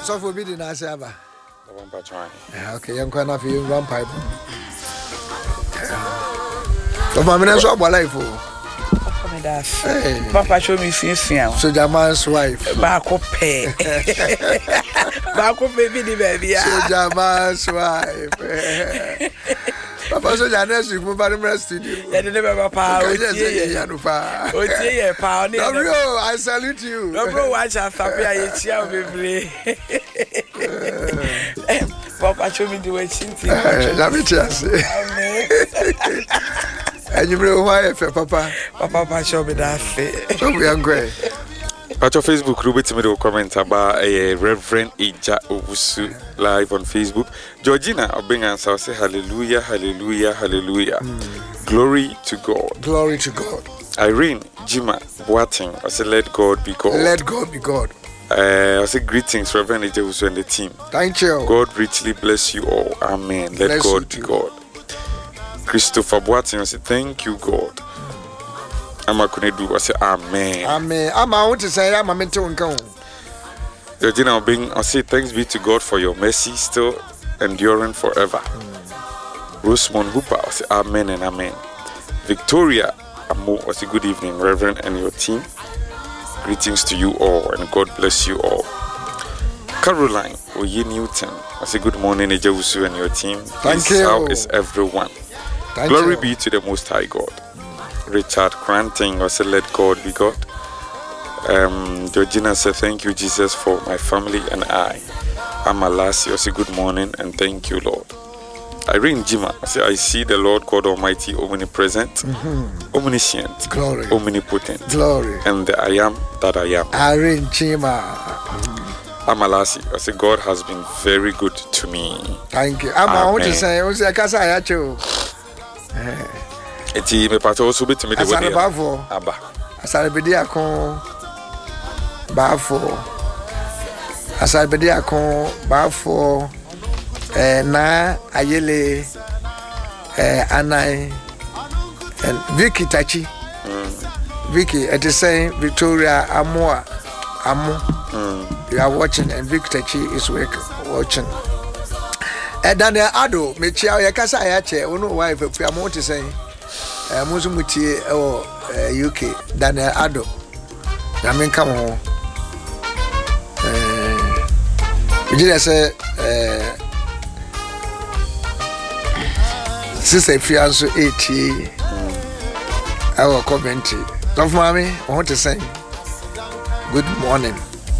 So for me, the Nasaba. Okay, I'm going to have you one pipe. So, my minister, what life for? Papa show me since so Jaman's wife. Bako pay. Bako baby the baby. So Jaman's wife. Papa so Janes you move very much studio. Yeah, the never power. I salute you. No bro, watch out Fabia chia baby. Papa show me the way chinti. Let me just say. And you know why, Papa? Papa show me that. So we are great. At your Facebook, Ruby Timido comment about a Reverend Ija Owusu live on Facebook. Georgina Obengansa say hallelujah, hallelujah, hallelujah. Glory to God. Glory to God. Irene Jima Boating, I say let God be God. Let God be God. I say greetings, Reverend Ija Owusu and the team. Thank you. God richly bless you all. Amen. Let Bless God you be too. God. Christopher Boating, I say thank you, God. Amakunedu, I say amen. Amen. I'm out to say I'm a mental account. Georgina Obing, I say thanks be to God for your mercy still enduring forever. Rosemond Hooper, I say amen and amen. Victoria Amo, I say good evening, Reverend and your team. Greetings to you all and God bless you all. Caroline Oye Newton, I say good morning, Ejawusu and your team. Thank you. How is everyone? Thank Glory you. be to the Most High God. Richard Cranting, I say let God be God. Georgina said thank you Jesus for my family and I. Amalasi, I say good morning and thank you Lord. Irene Jima, I say I see the Lord God Almighty omnipresent, omniscient, Glory. omnipotent, Glory. and the I am that I am. Irene Chima. Amalasi, I say God has been very good to me. Thank you. I'm out to say, I was a casa. I had to. Eti me pato also bit me the Asare way. bafo. Aba. Asare bedi akon. Bafo. Asare bedi akon. Bafo. Na ayele. Anai. And Vicky Tachi. Vicky, it is saying Victoria Amoa. Amo. You are watching and Vicky Tachi is watching. Daniel Ado, me chia ya kasa ya che, ono wife afi am want to say. Musu mutie UK Daniel Ado. Na men come ho. We say sister fianso 80 our commentary. Don't mommy, I want to say good morning.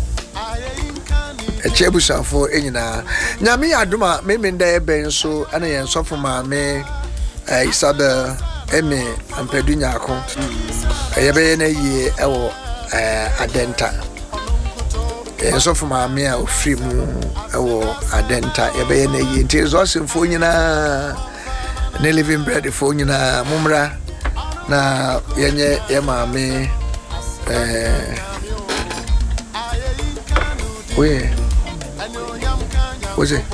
Echebusan for enyina nyame adoma memenda ebe nso ana yen sofo ma me Isabel eme ampedunya akon yebe na yie ewo adenta yen sofo ma me a ofri mu ewo adenta yebe na yie nti zo semfo nyina ne living bread fo nyina mumra na yenye ye ma me we what's it?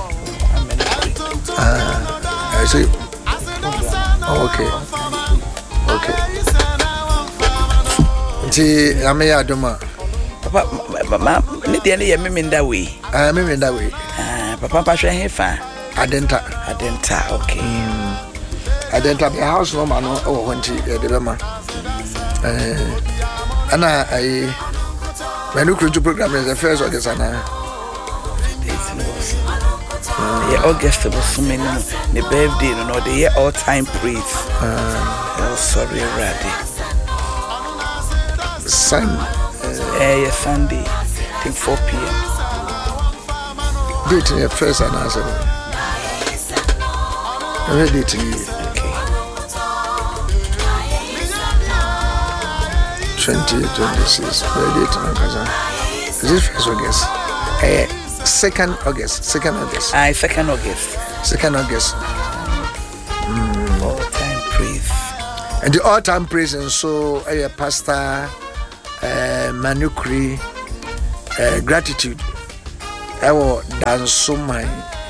I see. Oh, okay. Ti ame adoma. Papa mama ni dey na me that way. Me that way. Papa hwe hefa. Adenta, okay. Adenta the house no man o honti e de be ma. Ana ai menu create program is the first August ana. Yeah, August was so many. The birthday, no, the year all time praise. Oh, sorry, Raddy. Sunday. Sunday, I think 4 p.m. Date in the first and answer. Ready to you. Okay. 2026. Ready to know. Is it first August? 2nd August. 2nd August. 2nd August. 2nd August. All time praise. And the all time praise and so Pastor Manukri gratitude. I will dance my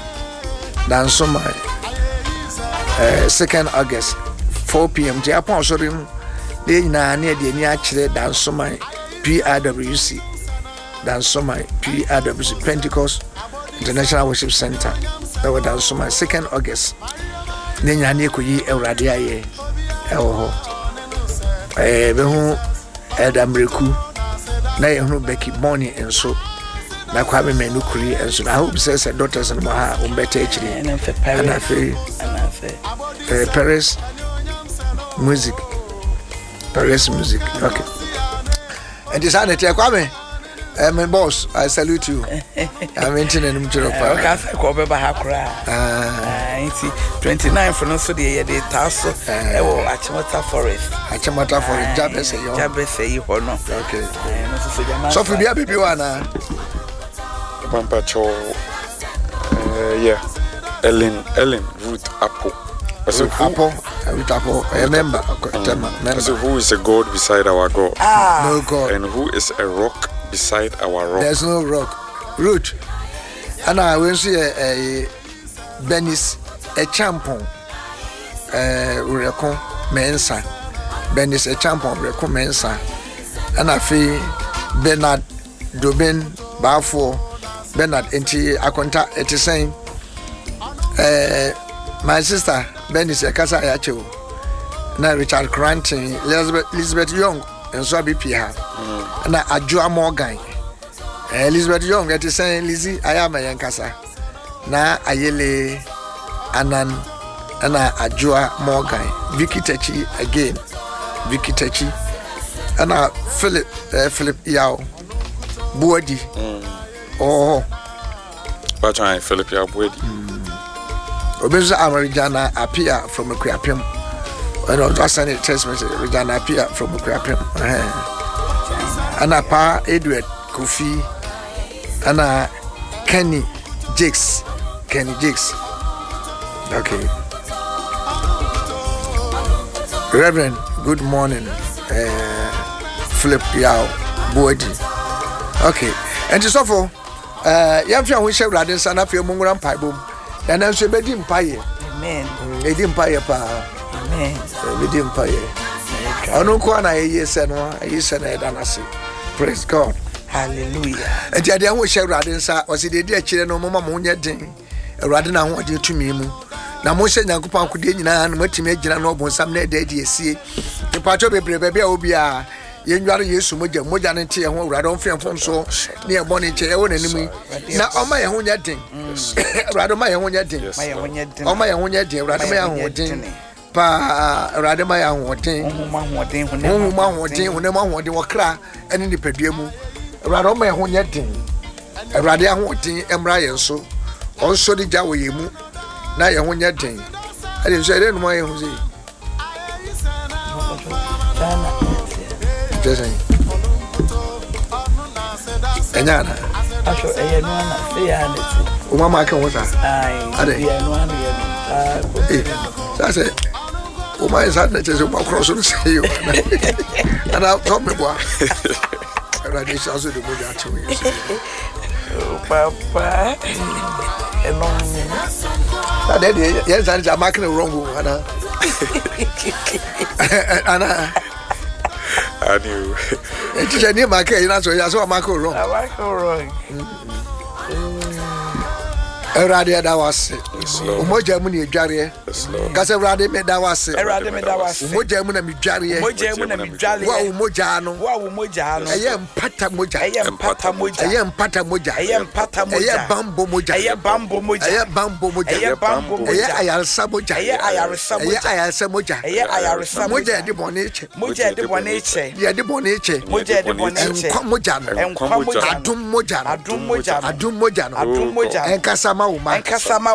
2nd August 4 p.m. The upon sorry, they na near the near chile dance my PRWC. Dansoma PRWC Pentecost International Worship Center. That was Dansoma 2nd August. Nenyane ko yi Awurade aye ewo ho. Be hu Edamreku na ye hu Becky Bonnie enso na kwa me menu kuri enso. I hope says daughters no ha umbete chiri. And Paris music. Paris music. Okay. And this Anette Kwame. My boss, I salute you. I'm intending him to reply. Okay, I go over Hakra. 29 for no so the tasso. Achimota Forest. Achimota Forest. Jabez say you or no. Okay. So for the baby one, Pampacho, yeah, Ellen Ruth Apple. Ruth Apple, I remember. So who is a God beside our God? No God. And who is a rock beside our rock? There's no rock. Root. And I will see a Benis, a champon, Recon Mensa. Benis, a champon, Recon Mensa. And I feel Bernard Dobin, Balfour, Bernard, Enti Akonta, it is saying, my sister, Benis, a Casa Yacho. Now Richard Cranton, Elizabeth Young, and so be Pia. And I Joa Morgan. Elizabeth Young, that is saying, Lizzie, I am a Yankasa. Na Ayele Anan, and I Joa Morgan. Vicky Techi again. Vicky Techi. And I Philip Yao. Buodi. Oh. But I Philip Yao Buodi. Obeza Amarijana appear from a Kriapim. And I just sent a text message. Regina appear from a Kriapim. And a pa Edward Kofi. And a Kenny Jakes. Okay. Reverend, good morning. Philip Yao Boadi. Okay. And just for Yamfian, we shall rather son of your Mungram Pibum. And I'm sure Bedim Pie. Amen. Bedim Pie pa. Amen. Bedim Pie. I don't quite a yes and one, a yes and a say. Praise God. Hallelujah. And the idea we shall rather say, was it the dear children of Mamma Monia Ding? Rather than what you to me. Now, most of the Yankupan could and what you made General some day, dear see. The part of a baby will be a young use Mojan and Tia, who I don't feel from so near Bonnie Chair enemy. Now, on my own yetting. Rather my own yetting. On my own yetting, rather my own yetting. Pa, rather my own thing. Whom wanting or cry and in the pedium. Rather my own yetting. A rather wanting Embryo so. Also the Jawimu. Now you want your thing. I didn't say then why was he? Just Enyana. I show a man say Mama can was that? I said, oh my son, that is about cross on say you. And I'll talk me what. And I just also do that to me. Oh, Papa. Yes, I'm making a wrong one. Anna, I knew. it's a near my case, so I saw Marco wrong. Radia that was Moja Muni Jarry. Casarade made that was Moja Muni Jarry. Mojano, I am Pata Moja, I am Pata Moja, I am Pata Moja, I am Pata Moja, I am Bambo Moja, I am Bambo Moja, I am Bambo Moja, I am Bambo Moja, I am Samoja, I am Samoja, I am Samoja, I am Samoja, the Boniche, Moja the Boniche, the Boniche, Moja the Boniche, and Quamoja, Adum Moja, Adum Moja, Adum Moja, Adum Moja, and Casama. Enkasama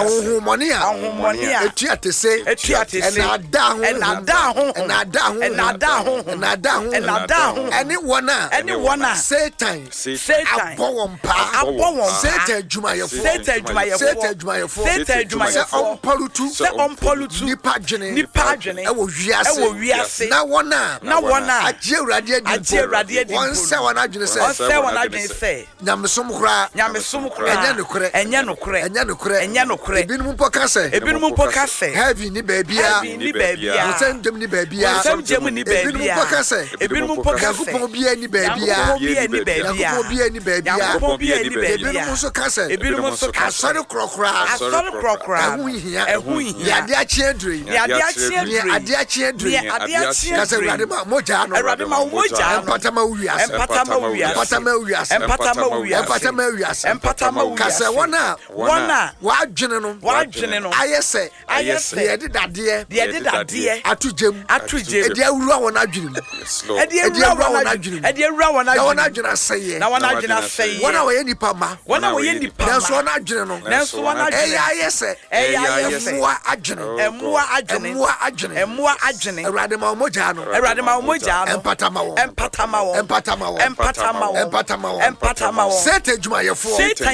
ahohomonia etua tese ene wona Satan abowompa Satan jumayefo se ompolutu nipa dwene ewo wiase na wona agye urade adi wonse wona dwene se nyamesom kura enye nokre ebinum poka se heavy ni baabia wosem ni baabia ebinum poka se yakupon bia ni baabia ebinum so ka se asori krokra ehu hia ade achie dre kase urade ma moja no empatama wiase kase wona wadwene no ayese ye de dade atugem edi awura wona adwene edi awura wona adwene aseye wona we nipa ma nanso wona adwene no ayese emua adwene urade ma moja no empatama Satan jumayefo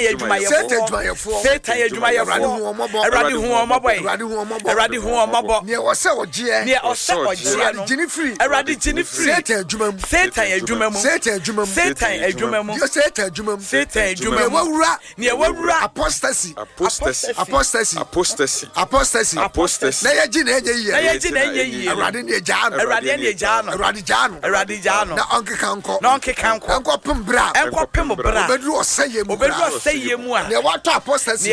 Eradi hu omobo ne wose ogie no Eradi jini free Satan adwumam ne wawura apostasy na yaji na enye yi Eradi ne jano na onkekanko pembra obedu oseye mu ne wato apostasy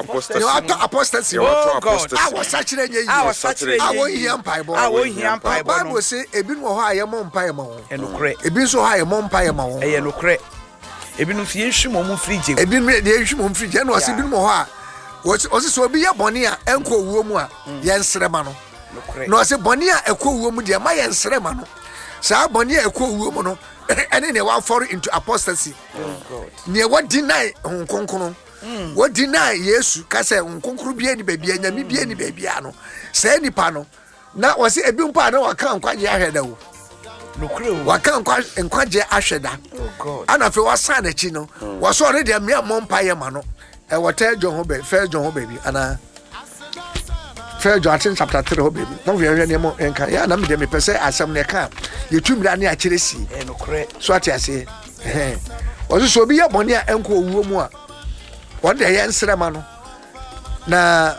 oh God awo sachire enye yi awo hia mpaibo Bible say ebinu ho ayemo mpaima wo enukre ebinu so ho ayemo mpaima wo enukre ebinu fie nhwimo mu frige ebinu de nhwimo mu frige na wase ebinu ho a wose so obi ye bone a enko owuo mu a ye nsrema no na wase bone a ekọ owuo mu de ma ye nsrema no sa bone a ekọ owuo mu no ene ne wa fall into apostasy ne what deny nkonkono what deny Yesu ka say nkonkoro bia ni babia nyame bia ni babia no say nipa no na wase ebi mpa na waka nkwaje ahweda wo waka nkwaje ahweda ana fe wasa na chi no waso already am ya mompa ye ma no e wota John ho be First John ho baby ana First John chapter 3 ho baby no we hwe mo enka ya na me de me pese asem ne ka ye tumira ne a kiresi so ati ase waso so bi ya bone a enko owuo mu a wonde ye nsrema no na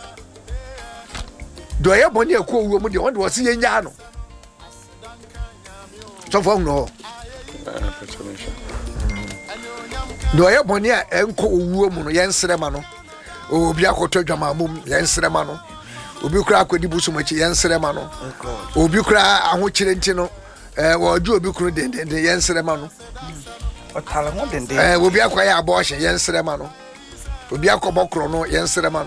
do ye bone a ko owuo mu de wonde wose ye nya no so for no do ye bone a enko owuo mu no ye nsrema no obi akoto dwama mum ye nsrema no obi kura akodi busumachi ye nsrema no obi kura ahokire nti no woju obi kuru dendende ye nsrema no otala mo dende obi akwaya abortion ye nsrema no obi akobokro no ye nsrema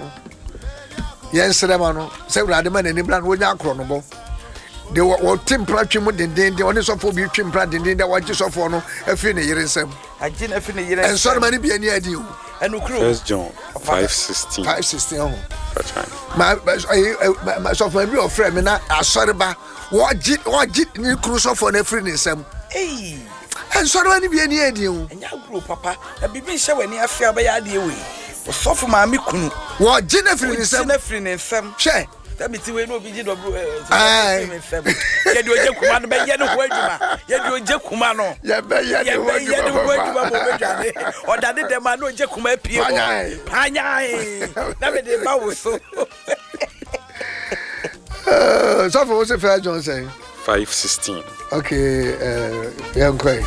no se urade ma na nibra no wonya akro no bo de wo timpra twemu dendende oni sofo bi twempra dendende waje sofo no afi ne yire nsam aje na afi ne yire nsam ensor ma ni bi ani adi o enukro First John 5:16 ma sofo bi ofre me na asoreba waje ni kru sofo na afi ne nsam ensor ma ni bi ani adi o enya gro papa na bibi hye wani afi abaya ade we sofo ma me kunu waje na afi ne nsam hye tabiti we no bi ji dobru ye di oje kuma no be ye no ho adwuma ye di oje kuma no ye be ye di ho adwuma bo be dwane odade dem ma no oje kuma pie panyai na be de ba wo so so for what's First John saying 5:16 okay yeah.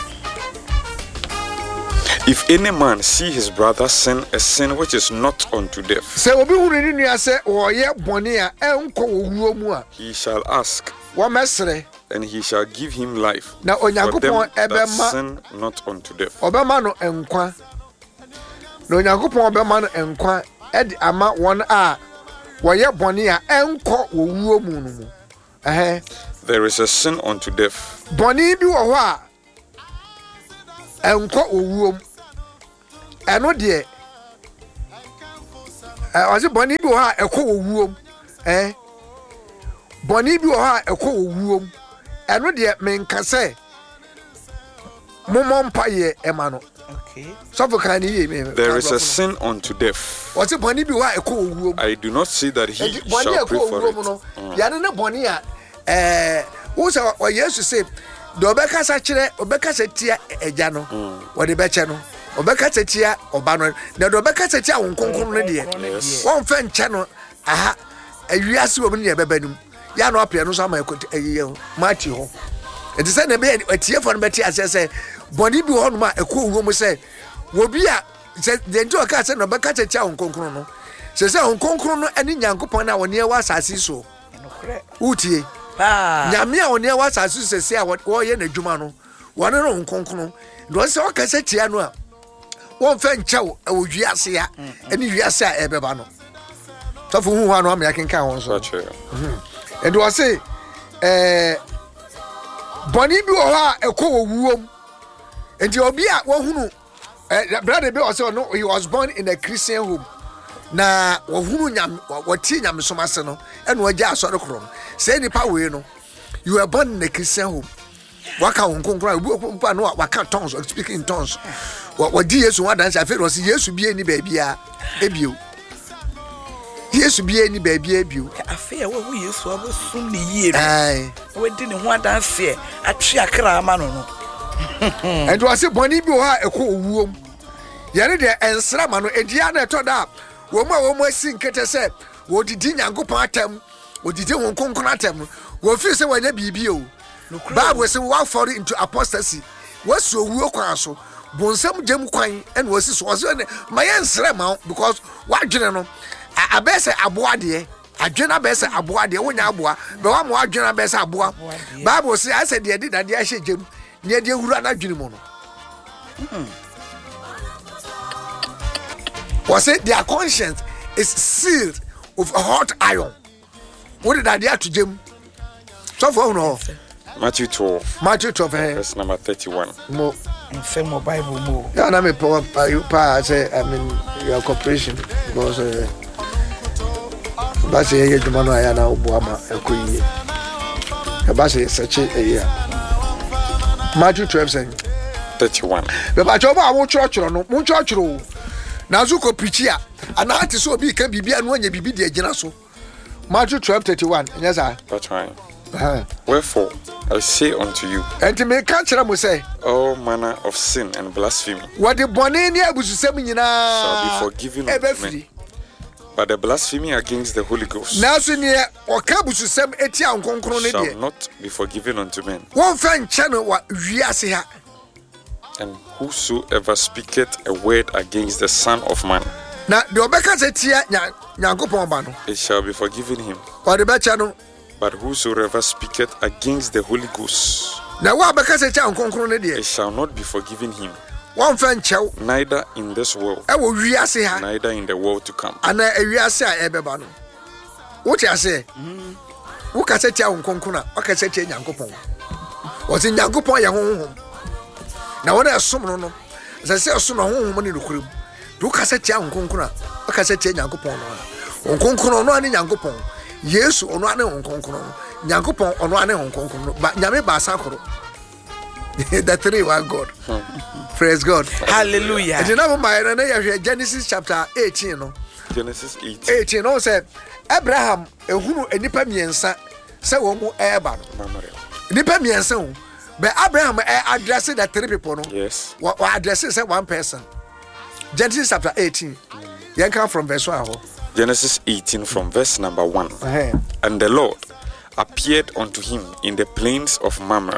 If any man see his brother sin a sin which is not unto death, say obi hunu ni nua se o ye bone a enko owuo mu a he shall ask, wo mesre, and he shall give him life. Na onyankopon ebema sin not unto death. Obema no enkwa. Na onyankopon obema no enkwa edi ama won a wo ye bone a enko owuo mu no mu. There is a sin unto death. Bone bi wo ho a enko owuo mu. Eno de ɔse bɔne bi wɔ hɔ a ɛkɔ wɔ wuom bɔne bi wɔ hɔ a ɛkɔ wɔ wuom ɛno deɛ menka sɛ mommɔ mpayɛ ɛma no sɔfo kan ne yie there is a sin unto death. ɔse bɔne bi wɔ a ɛkɔ wɔ wuom I do not say that he bɔne shall ɛkɔ pray wɔ for wuom it. no yɛne ne bɔne a wo sɛ ɔyesu se deɛ ɔbɛkasa kyerɛ ɔbɛkasa tia agya no wɔde bɛkyɛ no ɔbɛkasa tia ɔba no na deɛ ɔbɛkasa tia wo nkonkron no deɛ wɔmfa nkyɛ no aha awiase wɔ mu ne yɛbɛba no mu yɛ na ɔpɛ no so ama ɛyɛ mati hɔ ɛnti sɛ na ɛbɛyɛ atiefo no bɛte aseɛ sɛ bɔne bi wɔ hɔ nom a ɛkɔ wuo mu sɛ wɔbi a sɛ deɛ nti ɔka sɛ na ɔbɛkasa tia wo nkonkron no sɛ sɛ wo nkonkron no ne nyankopɔn no a wɔne ɛwɔ asase so wotie nyame a ɔne ɛwɔ asase so sɛsɛ a wɔyɛ n'adwuma no wɔne no nkonkron na ɔsɛ ɔkasa tia no a wɔmfa nkyɛw ɛwɔ wiase a ɛne wiase a ɛbɛba no sɔfo hu hɔ a no ama yɛkenka ho nso ɛnti ɔse bɔne bi wɔ hɔ a ɛkɔ wɔ wuom nti obi a wɔhunu brother bi ɔsɛ ɔno he was born in a Christian home na wɔhunu nyame wɔtie nyamesom ase no ɛna wɔgya asɔre korɔ no sɛ nipa wei no you were born in a Christian home waka wo nkonkron a no waka tongues speaking in tongues wɔdi Yesu ho adanse afei wɔsɛ Yesu bie ni baabia ebio Yesu bie ni baabia ebio afei a wo Yesu abosum ne yie no wɔdi ne ho adanse atwe akra ama no no and wɔsɛ bɔne bi wɔ hɔ a ɛkɔ owuom yɛne deɛ ɛnsra ma no ɛdia na ɛtɔ da wɔn a asi nkete sɛ wɔdidi Nyankopɔn atam wɔdidi ho nkonkron atam wɔfiri sɛ wɔnyɛ biribi o Bible sɛ wɔafɔre into apostasy wɔsi owuo kwan so bonsam gyem kwan ɛna wɔsi so wɔsɛ ne ma yɛnsra ma wo because wɔadwene no abɛsɛ aboa deɛ adwene abɛsɛ aboa deɛ wonya aboa bɛ wa ma adwene abɛsɛ aboa Bible sɛ asɛ deɛ de dadeɛ ahyɛ gyem ne deɛ wura na adwene mu no wɔsɛ their conscience is sealed with a hot iron what did that to gyem so for no Matthew 12 verse number 31 mo in my Bible mo yeah na me pa say I mean your cooperation because ba say ye dwuma no aya na obo ama ekoyi e ba say search e Matthew 12:31 be ba choba wo churchro no mo churchro na zo ko pichi a ana ati so obi ka bibia no anya bibi de agina so Matthew 12:31 yes sir that's right wherefore I say unto you and me ka kire mo say all manner of sin and blasphemy what the bone ni abususem nyina shall be forgiven unto men, but the blasphemy against the Holy Ghost na so ne o ka abususem etia nkonkron ne de shall not be forgiven unto men. Won fa nche no wa wiase ha. And whosoever speaketh a word against the Son of Man, na de obeka setia Nyankopon ba no, it shall be forgiven him. Wa de becha no, but whosoever speaketh against the Holy Ghost, na wa beka setia nkonkron ne de, it shall not be forgiven him. Won fa nche neither in this world, e wo wiase ha, neither in the world to come. Ana e wiase a ebeba no. Wo ti ase? Wo ka setia nkonkron a, o ka setia Nyankopon. Wo ti Nyankopon ye honhom. Na wona esom no sɛ esom no honhom ne nokorem do kasa tia nkonkron a kasa tia Nyankopɔn no nkonkron no ane Nyankopɔn Yesu ono ane nkonkron Nyankopɔn ono ane nkonkron ba nyame ba asakoro the three one God praise God hallelujah and now my na Genesis chapter 18 no Genesis 18 no say Abraham ehunu enipa miensa sɛ wɔn mu ɛba no enipa miensa ho. But Abraham addressed the three people, no? Yes. What addresses one person. Genesis chapter 18. You come from verse 1. Genesis 18 from verse number 1. And the Lord appeared unto him in the plains of Mamre.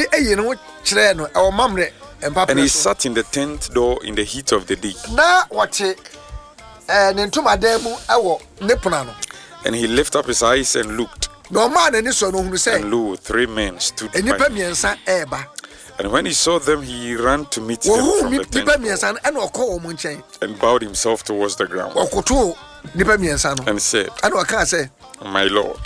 And he sat in the tent door in the heat of the day. And he lifted up his eyes and looked. No man and so no who say, and lo, 3 men stood by him. And when he saw them, he ran to meet them from the tent and bowed himself towards the ground and said, My Lord.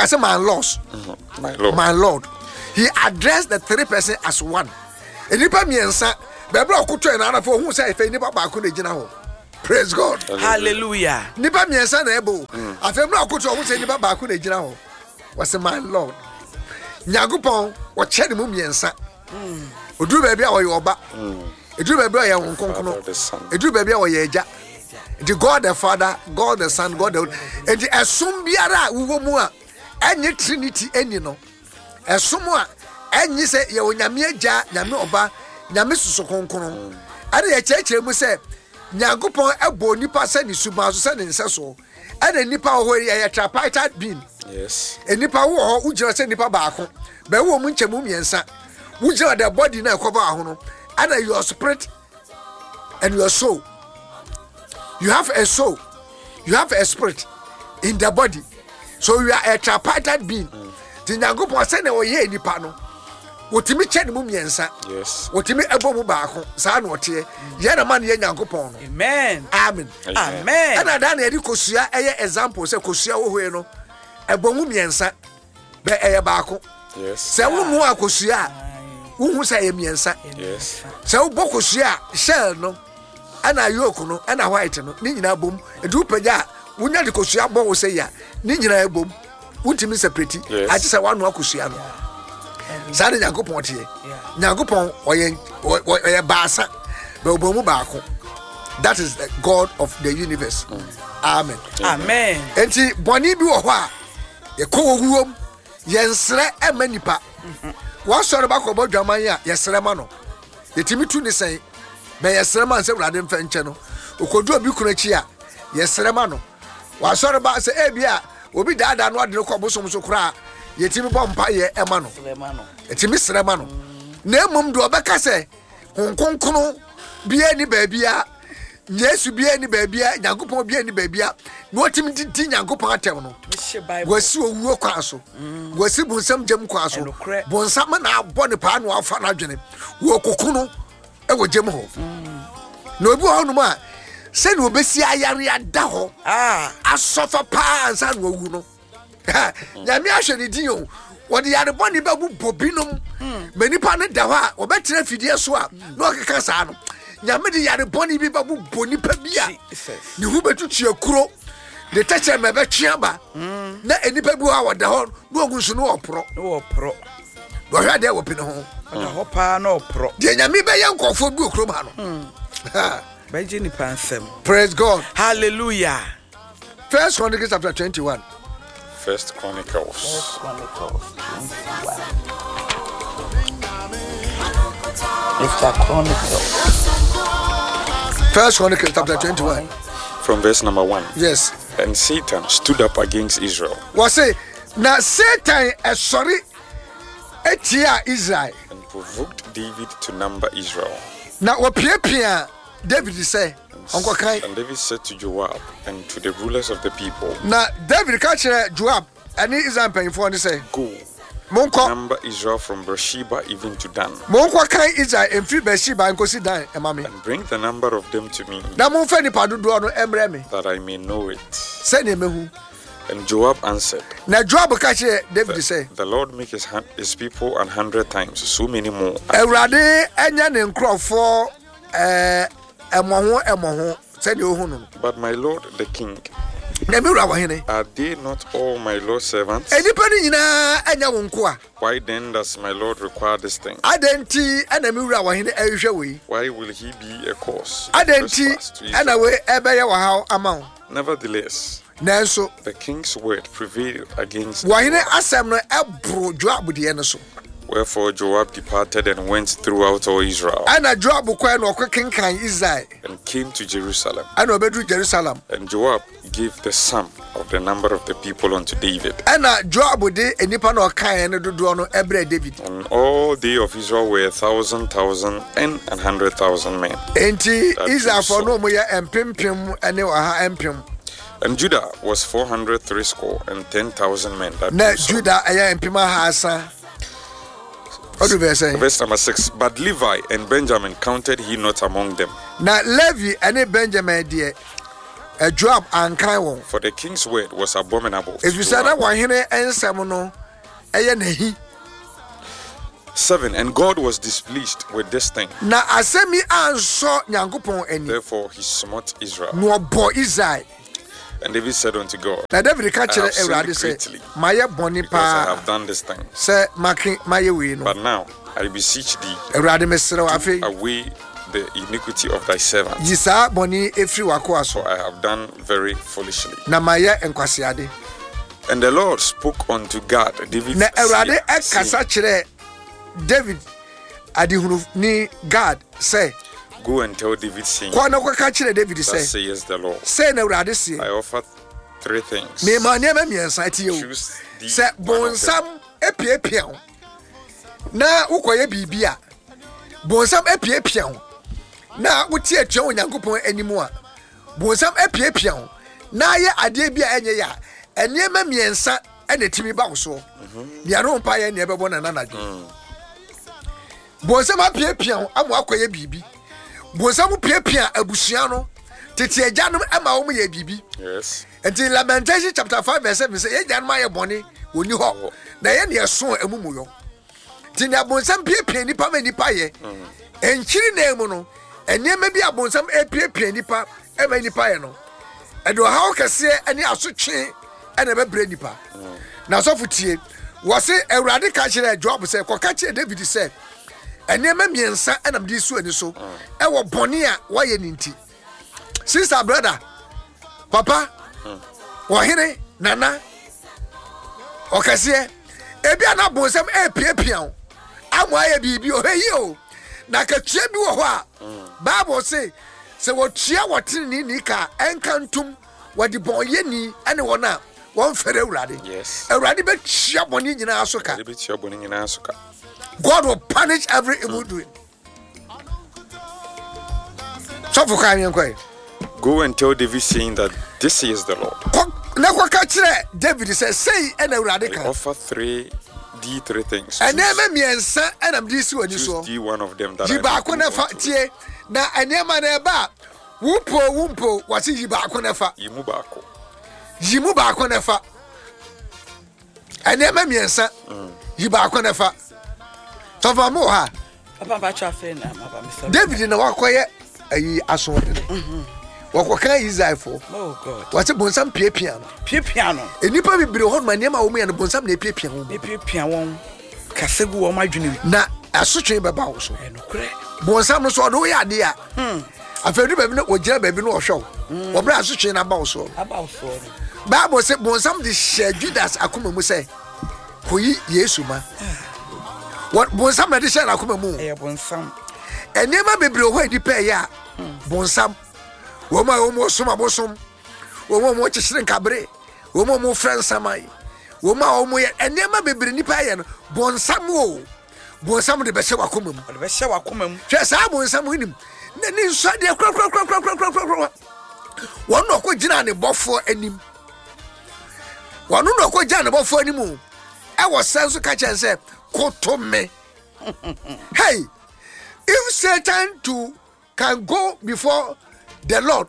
My Lord. He addressed the 3 persons as one. Praise God. Hallelujah. Nipa miensa na ebo. Afemra akoto o se nipa ba ko na gina ho. Was my Lord. Nyagopon wo che ne mu miensa. Oduru ba bia wo ye oba. Eduru ba bia wo ye nkonkono. Eduru ba bia wo ye agya. The God the Father, God the Son, God the and the asum biara wo mu a enye Trinity eni no. Asum a enye se ye onyame agya, nyame oba, nyame susu konkono. Ade ye chekire mu se Nyagopon ebo nipa se ni suba so se ni nseso. Ade nipa ho ye tripartite being. Yes. Nipa wo ho ujira se nipa baako. Be wo mu nchemu miensa. Ujira the body na cover ho no. Ade your spirit and your soul. You have a soul. You have a spirit in the body. So you are a tripartite being. The Nyagopon se na wo ye nipa no. Wotimi che ne mu miensa. Yes. Wotimi ebo mu baako. Sa na ote. Ye na man ye Nyagopon no. Amen. Amen. Amen. Ana da na ye kosua eye example se kosua wo hoye no. Ebo mu miensa. Be eye baako. Yes. Se wo mu akosua. Wo hu se ye miensa. Yes. Se wo bokosua shell no. Ana yoku no, ana white no. Ni nyina bom. Edu pagya wonya de kosua bo wo se ya. Ni nyina ebom. Untimi separate. Ati se wanu akosua no. Sade Nyagopon tie. Nyagopon oye baasa. Be obomu baako. That is the God of the universe. Amen. Amen. Enti boni bi wo ho a ye ko wuom ye nsre emanipa. Wa sore ba ko bodwaman a ye sre ma no. Ye timi tu ni sen. Be ye sre ma se wurade mfa nche no. Okodu obi kunachi a ye sre ma no. Wa sore ba se ebia obi daada no ade ko bosom so kura yetimi bompa ye ema no etimi srema no na emum do obeka se honkonkono bia ni baabia Yesu bia ni baabia Nyagopon bia ni baabia na otimi di Nyagopon atem no wasi owuo kwa so wasi bunsam jam kwa so bunsam na abo ne pa no afa na dwene wo kokono e wo jam ho na obi ho no ma se na obesi ayare ada ho asofa pa ansa na owu no nyame ahwe ne din o wode yare boni ba bu bobinom manipa ne da ho a obetra fidie so a na okeka saa no nyame de yare boni bi ba bu boni pa bia ne hu betutu akuro de tache me be twiaba na enipa bi ho wode ho na ogunsu no opro do hwa de wo pine ho na ho pa na opro de nyame be yankofo bi okuro ma no beje ni pansem. Praise God. Hallelujah. First Chronicles chapter 21. First Chronicles 21. It's Chronicles. First Chronicles chapter 21. from verse number 1. Yes. And Satan stood up against Israel. Was say now Satan sorry etia Israel And provoked David to number Israel. Now what Pia David say Uncle Kai. And David said to Joab and to the rulers of the people, Now David catch Joab and he is paying for and say, Go, Monko number Israel from Beersheba even to Dan, Monko Kai Israel and free Beersheba and Kosi Dan and Mammy. and bring the number of them to me, Now Monfeni Padu do no embreme. that I may know it. Send him who. And Joab answered, Now Joab catch David say, The Lord make his people 100 times so many more. Erade enya ne nkrofo emoho send you hunu. But my Lord the king, Na mi ra wahene. are they not all my Lord's servants? Enipa ni nyina enya wonko a. Why then does my Lord require this thing? Adenti ana mi ra wahene ehwe we. Why will he be a cause? of Adenti trespass to Israel? ana we ebeye wa haw ama. Nevertheless, Nanso the king's word prevailed against wahene Joab. asem no ebro Joab de ne so. Wherefore Joab departed and went throughout all Israel, Ana Joab kwa na okekenkan Israel. and came to Jerusalem. Ana obedru Jerusalem. And Joab gave the sum of the number of the people unto David. Ana Joab de enipa na okan ne dodo no ebre David. And all they of Israel were 1,000, and 100,000 men. Enti That Israel is for so. no mo ya empempem ene wa ha empem. And Judah was 460 and 10,000 men. That Na do so. Judah aya empema ha asa. Odu be say. Verse number 6. But Levi and Benjamin counted he not among them. Na Levi ene Benjamin de Joab ankan won. For the king's word was abominable. If you to said that Joab. wahene ensem no eye nahi. 7. And God was displeased with this thing. Na asemi anso Nyankopon eni. Therefore he smote Israel. No bo Israel. And David said unto God, Na David ka I kire have sinned Ewurade say, greatly, maye boni because I pa. have done this thing. Say maye we no. But now I beseech thee, Ewurade mesere wa afi. away the iniquity of thy servant, Yisa boni efri wakoa so. for I have done very foolishly. Na maye enkwasiade. And the Lord spoke unto God, David, Na Ewurade saying, kasa kire David adihunu ni God say, go and tell David, saying, kwa na kwa ka kire David thus say, says the Lord, say na Ewurade say, I offer 3 things. me ma niema miensa tie o. Choose thee Say one of them. bonsam epiepia ho. Na ukoye bibia. Bonsam epiepia ho. Na wuti atwa Onyankopon animu a. Bonsam epiepia ho. Na ye ade bia enye ya. Eniema miensa ene timi ba wo so. Bia no mpa ye ne bebo na nanadwe. Bonsam apiepia ho amu akoye bibi. Bonsam piepia abusua no tete agyanom ama wo ye bibi. Yes. And in Lamentation chapter 5 verse 7 say, "Ye my boni woni ho na ye ne so amumu yo." Tin abonsam piepia nipa ma nipa ye. Enchiri na emu no, enema bi abonsam epiepia nipa e ma nipa ye no. Edo ha okase ene asotwe ene bebre nipa. Na sofutie, wo se Ewurade ka kire Job say, "Ko ka kire David say, enema miensa enam di su ani so, e wo boni a wo ye ninti." Sister brother, papa, wahine nana okase ebi ana bonsam epiepia o amoaye bibi o heyi o na ka tua bi wo ho a Bible say se wo tua wotini ni ka enkantum wodi bonye ni ene wona won fere Ewurade. Yes. Ewurade be tua boni nyina asoka. David your boni nyina asoka. God will punish every evil doing. So for coming and Go and tell David, saying that this is the Lord. na kwa ka kire David say ena Ewurade I ka. offer 3 things. Enema miensa enam di si oni Choose so. thee one of them that Yiba I may akona go fa unto. tie na enema na eba wumpo wasi yiba akona fa. Yimu baako. Yimu ba akona fa. Enema miensa yiba akona fa. So for mo ha Papa bacha fe na mama me sorry. David na wakoye ayi aso de. Wakoka Israel for. Oh God. Wati bonsam piepia no. Piano. Enipa bibire ho ma niam a wo mu ya no bonsam na piepia ho. Me pia won. Kasegu wo madwene. Na asotwe beba wo so. Enokre. Bonsam no so do ya de a. Afedu baby no ogira baby no ohwo. Obra asotwe na ba wo so. Aba so. Bible say bonsam de share Judas akoma mu say koyi Yesu ma. What bonsam na de share akoma mu. E bonsam. Enema bibire ho edipa ya. Bonsam. Woma womo soma bosom. Woma mo chishire nkabre. Woma mo friend samai. Woma womo ye enema bibire nipa ya no bonsam o. Bonsam de be hye wakoma mu. O de be hye wakoma mu. Hwe sa bonsam nim. Na ni nso de kro. Won no ko gina ne bofo anim. Won no ko gina ne bofo anim o. E wo senso ka chen se kotome. Hey, if Satan too can go before the Lord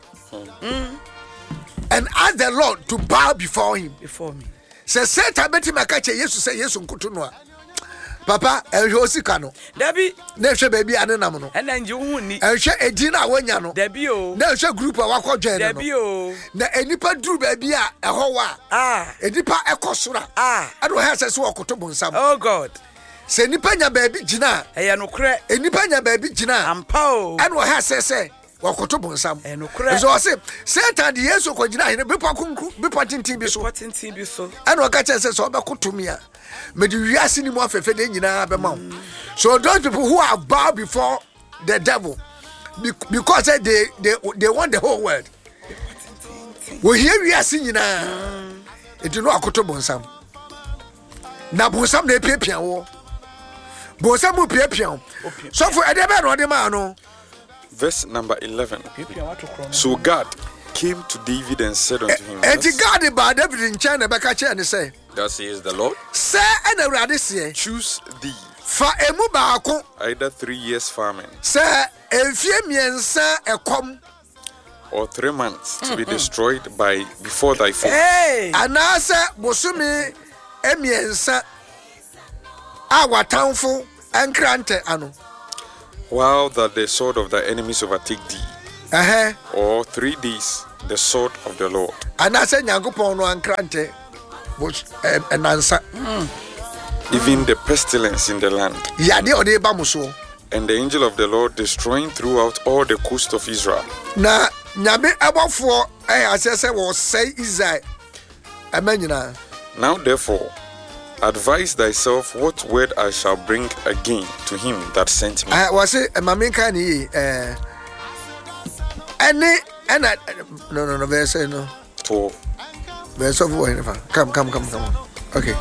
and ask the Lord to bow before him. Before me. Say Satan beti makache Yesu say Yesu nkutu no a. Papa ehwe osika no. Dabi Na ehwe baby anenam no. ena nje hu ni. Ehwe edina awanya no. Dabi o. Na ehwe group a wakodwen no. Dabi o. Na enipa duru baby a eho wa. Enipa ekosora. Ado ha se so okoto bonsam. Oh God. Se enipa nya baby gina. Eya no kre. Enipa nya baby gina. Ampa o. Ado ha se wakoto bonsam. Enokre. So say Satan de Yesu ko gina hene bepa kunku bepa tintin bi so. Potintin bi so. Ado ka che se so obekotomi a. Me di wiase ni mo afefe de nyina be ma. So those people who are bow before the devil because they want the whole world. We hear wiase nyina. It no akoto bonsam. Na bonsam na epiepia wo. Bonsam mu piepia. So for edebe no de ma no. Verse number 11. So God came to David and said unto him, And God ba David in China be ka che and say, thus says the Lord, say na Ewurade se, choose thee fa emu baako, either 3 years famine say efie miensa ekom, or 3 months to be destroyed before thy face. Hey! anase bosumi emiensa a watamfo enkrante ano. While that the sword of the enemies overtake thee, or 3 days the sword of the Lord. And I said, Yankopon no enkrante was an answer. Even the pestilence in the land. Yadi ode bamuso. And the angel of the Lord destroying throughout all the coast of Israel. Na nyame abofo asese wo say Israel. Amenyina. Now therefore, advise thyself what word I shall bring again to him that sent me. Was it maminka ni no verse no. 12. Verse of one. Come. Okay.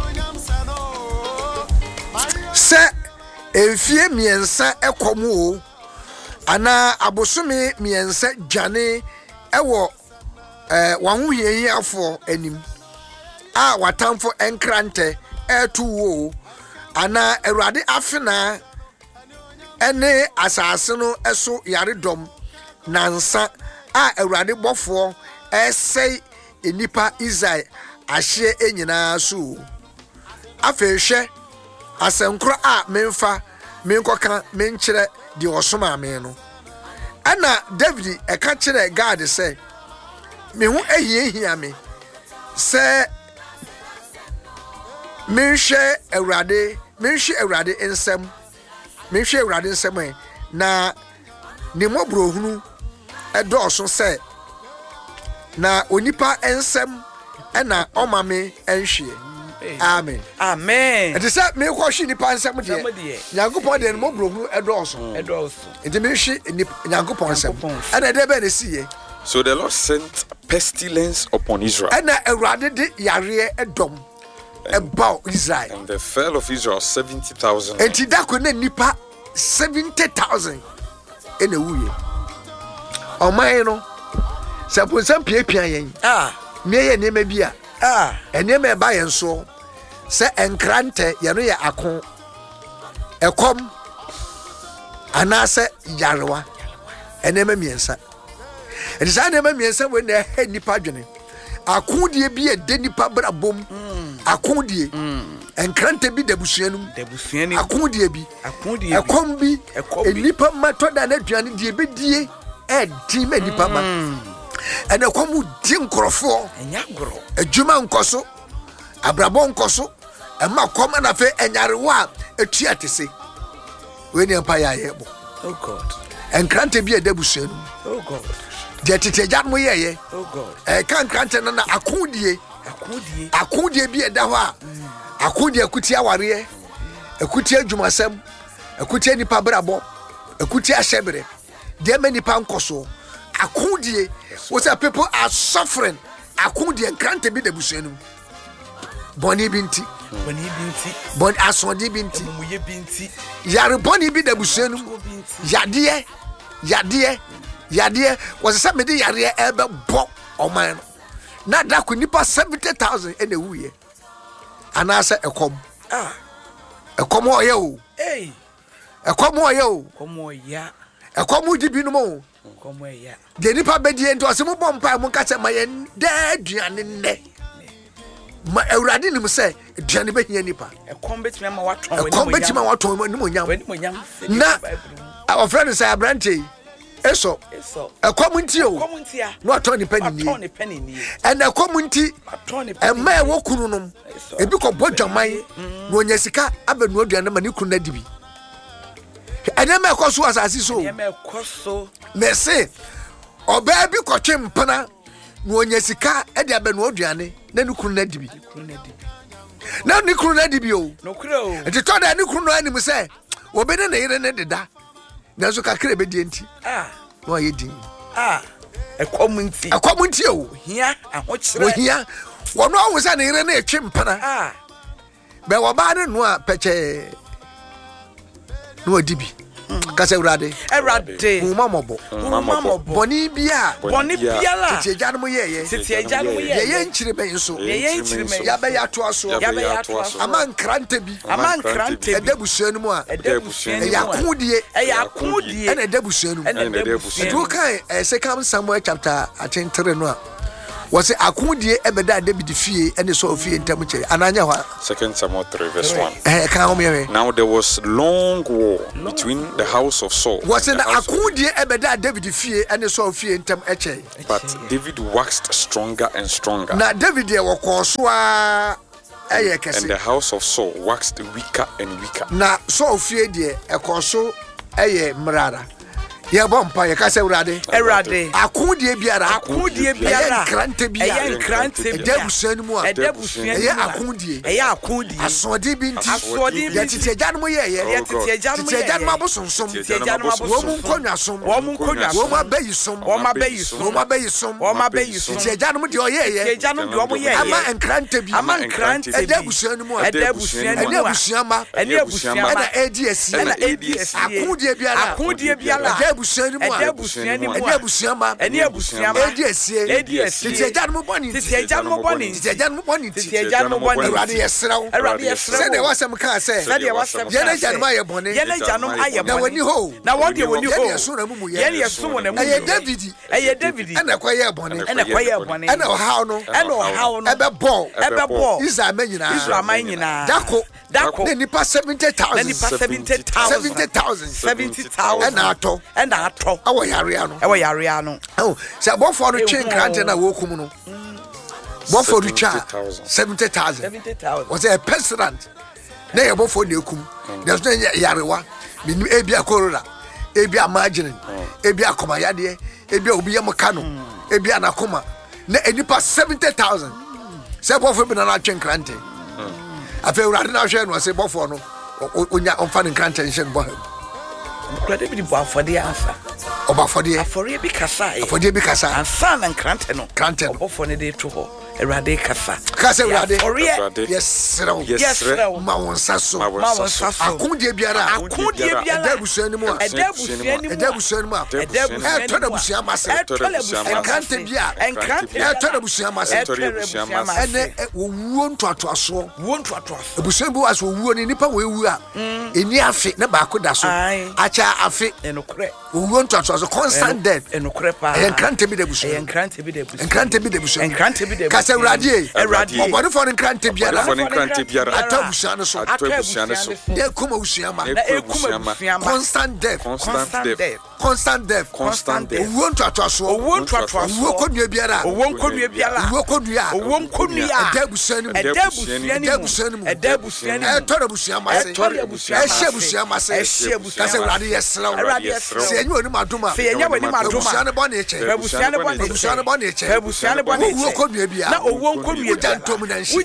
Say efie miensa ekomu o ana abosome miensa dwane ewo wahuhie afo anim a watamfo enkrante etu wo ana Awurade afena ene asase no eso yaredom nansa a Awurade bofo esei enipa Israel ahye enyina so afehwe asenkro a memfa menkoka menkyere di osoma me no ana David eka kyere God say me hu ehia me say menhwe Awurade nsem na ne mobrohunu edoso say na onipa ensem na omame enhwe. Amen. Amen. It is that me question the pansem de. Yankopon de mo brohu edoso. Enti me hwe Yankopon sem. And dey be na see. So the Lord sent pestilence upon Israel. And Awurade de yare edom about Israel. And the fell of Israel 70,000. Enti da ko na nipa 70,000 ene wuye. Oman no saponsam piapia yen. Me ye nema bia. Ene me ba yen so. Se enkrante ye no ye akon ekom anase yarewa enema miensa edisa enema miensa we na he nipa dwene akondie bi e de nipa brabom akondie enkrante bi dabusuanum akondie bi ekom bi nipa matoda na aduane die bedie e di ma nipa ma ene komu di nkrofo enyagoro adwuma nkoso abrabo nkoso ema koma na fe enyarewa etua tese we ni empa ya yebo. Oh God. Enkrante bi edabusuanu. Oh God. De teteja mo yeye. Oh God. Kan krante na akudie bi eda ho a akudie akuti aware akuti adwumasem akuti nipa brabo akuti ahyebre de ma nipa nkoso akudie what are people are suffering akudie enkrante bi dabusuanu. Boni binti bon asodi binti muye binti yare boni bi da busuanu yade was say me de yare ebe bo oman na da ku nipa 70,000 ene wuye anase ekom ekom oye o ekom oye o ekom di bi no mo ekom oya de nipa bedie nto ase mo bompa mo ka se maye da aduane nne ma Awurade nim se aduane behia nipa ekom betime ma waton ni mo nyam na our friend say abrante eso ekom nti o no aton ni pani ni and ekom nti ema e wokunu nom ebi ko bodwaman no onya sika abenu aduane ma ni kunu na dibi enema ekoso asasi so me say oba bi ko twempana no onya sika e de abenu aduane na ni kunu na dibi na ni kunu na dibi o no kuro enti to da ni kunu no anim say obede na yire ne deda na so kakra be die nti no aye din ekom nti o hia ahokyere hia wono awusa na yire na etwempana be wo ba ne no a peche no adibi kase Awurade umamobo boni bia la tete eja no ye ye nchire ben so ya be ya to aso aman krante bi edabusuanu mu a ya kodie ena edabusuanu edu kan second Samuel chapter 3 no a was it akodie ebeda David fie ene so fie ntam che ananya hwa 2 Samuel 3 verse 1. ka ho me Now there was long war between the house of Saul. was it and the house of- akodie ebeda David fie ene so fie ntam eche But David waxed stronger and stronger. na David e woko so a eye And kese the house of Saul waxed weaker and weaker. na so fie de ekoso eye mrara ye bompa ye kase urade akodie biara krante biara edabusan mu a ye akodie asode bi nti ye tete agya no ye tete agya no abosonsom wo mu nkonnwasom wo mu abayisom tete agya no de oyeye ama enkrante bi edabusan mu a edabusiama na ADS akodie biara Edebusianimo nipa 70,000 and ato awo yare no oh se abofo no twen krante na wo kum no bofo do twa 70,000 was a president na ye bofo na ekum there's no yarewa minu ebia corona ebia margin ebia komayade ebia obi yamka no ebia na koma na enipa 70,000 se bofo bi na twen krante afa urade na hwe no se bofo no onya onfa ne krante nhyɛ no bo Incredible for the answer. Oba for the bi kasa. And son and krante no. Oba for the day to ho. Erade kasa. Kasa erade. Yes, ma wonsa so. Akodie biara. Edabusuani mu. Todabusuani ma se. Enkante bia. Todabusuani ma se. Ene owuo ntoatoaso. Ebusuani bu aso owuo ni nipa wo ewu a. Eni afi na ba koda so. Acha afi. Owuo ntoatoaso constant death. Enkante bi debusuani. Enkante bi debusuani. Kasa urade obone for nkrante biara atabusiane so de kuma usiama constant death won to aso wo konua biara edabusiane todabusiama se kasa urade yesra se enyu oni maduma busiane bone eche wo konua biara na owo nkonue ujantom na nshi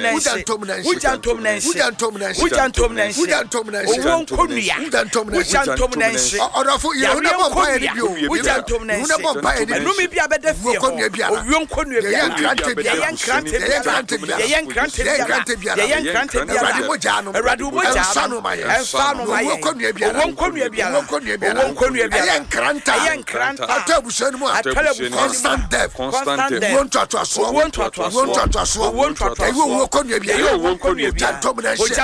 odofo ye una bompa ye bio ujantom na nshi enu mi bia bedefie owo nkonue bia yankrante bia erade mojano ensano maye owo nkonue bia yankranta atabushani mu constant death won't to aso wo konua bia jantom na nshi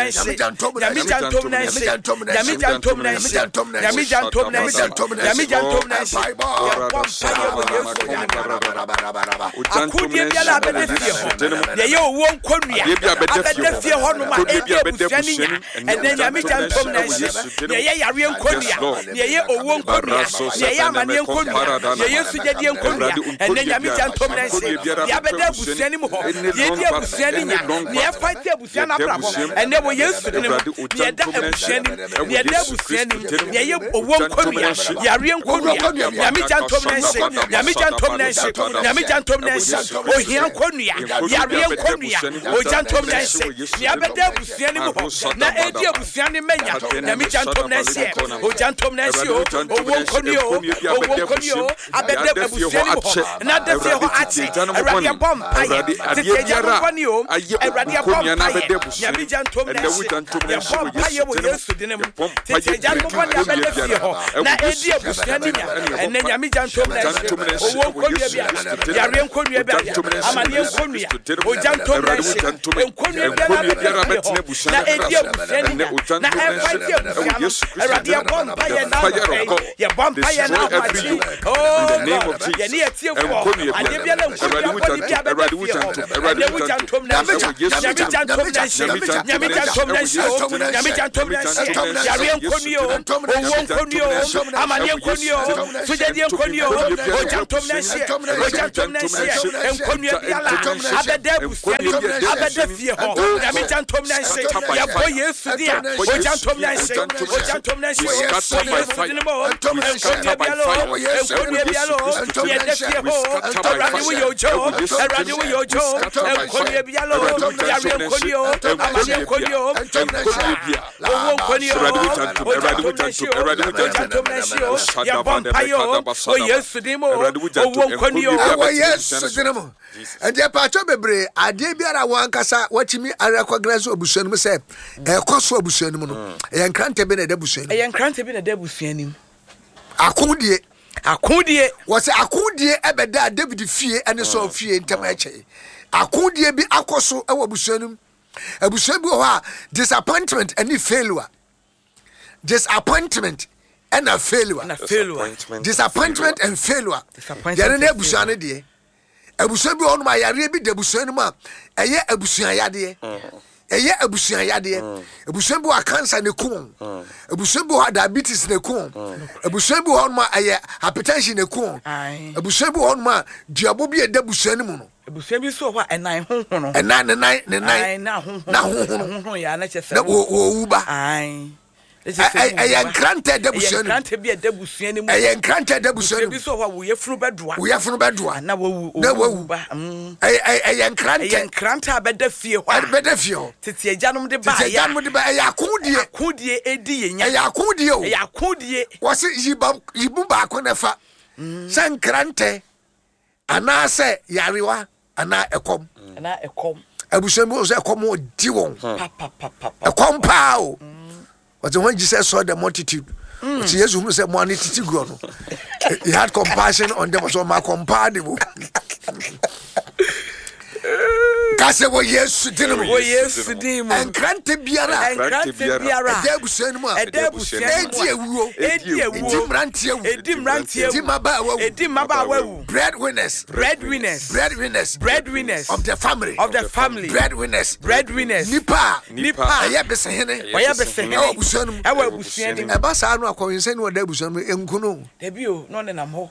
Yabeda busiani mo ye busiani nya ne fight busiani abrabo ene wo yesu ne mo ye da busiani ye da busiani ye owo nkonua yare nkonua ya mi jantom na nse o hia nkonua yare nkonua o jantom na nse yabeda busiani mo na edi busiani menya ya mi jantom na nse o jantom na nse o owo nkonua abeda busiani mo na da fi ho ati erade bom aye tete jaro kwani o erade bom aye ya mi jantom na nse ya bom aye wo yesu dinem tete jaro kwani abeda fi ho na edi abusua ni nya ene nyame jantom na owo nkonua bia yare nkonua bia amane nkonua ojantom na nkonua bia na edi abusua ni nya na efaiti abusua erade bomba ye na ye bomba ye na amachi oh ye ni etie ko ade bia na nkonua bodi bia be ene wujantom na nyame jantom na nyame jantom na nyame jantom na yare nkonua owo nkonua amane nkonua sujedi nkonua ojantom na nkonua bia la abede busia abede fie ho nyame jantom na ya boy Yesu dia ojantom na ojantom na nkonua bia lo ye de fie ho erade wo yojo nkonua bia lo yare nkonua amane nkonua owo nkonua ya bompayo o Yesu dimo owo nkonua o Yesu dimo and ya pacho bebre ade biara wankasa watimi arekogreso obusuanum se ekoso obusuanum no ye nkrante be na da busuanim akodie wose akodie ebeda David fie ene so fie ntem eche akodie bi akoso ewo busuanum abusuan bi ho a disappointment and failure and a failure. Disappointment and failure. Yare na abusuan ne de. Abusuan bi onuma yare bi de abusuan ma eye abusuan yade. Abusuan bi wa cancer ne kum. Abusuan bi wa diabetes ne kum. Abusuan bi onuma eye hypertension ne kum. Abusuan bi onuma diabo bi e de abusuan mu no. Abusuan bi so ho enan honhon no. Enan na honhon ya na chese. Na wo uba. Granted debusuan. Granted be a debusuan. Granted debusuan. Bi so ho wo yefunu bedua. Wo yefunu bedua. Na wo ba. Granted abeda fie ho. Abeda fie ho. Tete ajanum de ba ya. Tete ajanum de ba ya akodie. Akodie edi yenya. Ya akodie o. Ya akodie. Wose yibu ba akonefa. San grante ana se yarewa ana ekom. Abusuan bi so ekom o di won. Ekom pa o. But when Jesus saw the multitude, Jesus who said, "Money titi grono." He had compassion on them, so my comparable. Kase wo Yesu dinu. And grante biara. Edebusuan. Edimrantie. Breadwinners. Of the family. Breadwinners. Nipa. Ayabesehene. Abusuan. Eba sa anu akoyinse ni odabusuan enkuno. Debio no ne namho.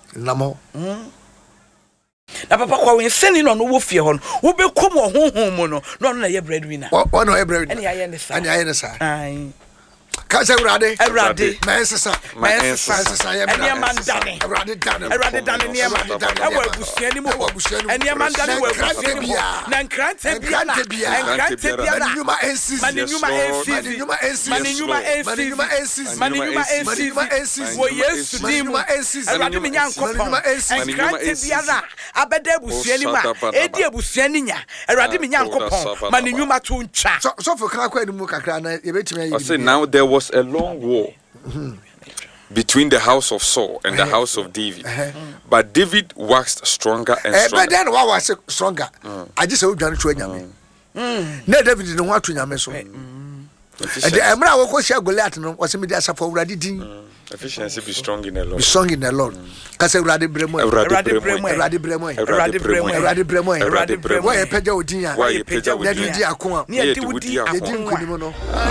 Na papa kwa wenseni no wo fie ho no wo be kom honhom mu no na ye breadwinner wo no ye breadwinner ani aye ne sa ai Kasa urade Mansesa enia mandane urade dane enia mandane ewa abusuani mu enia mandane wa abusuani mu na nkrante bia na nyuma ensis wo Yesu dimu urade menya nkopon nkrante bia na abeda abusuani ma edi abusuani nya urade menya nkopon ma ne nyuma to ntwa so for kra kwa enimu kakra na yebetimi ayi. I say now there was a long war between the house of Saul and the house of David. But David waxed stronger and stronger. But then what was stronger? I just said to nyame. Na David no wa to nyame so. And the emra wo ko share Goliath no was me dey asafo urade din. Efficiency be strong in the Lord. Be strong in the Lord. Kase urade bremo. Wa ye peja odin a. Wa ye peja odin. Ya di akon a. Ni adi wudi akon.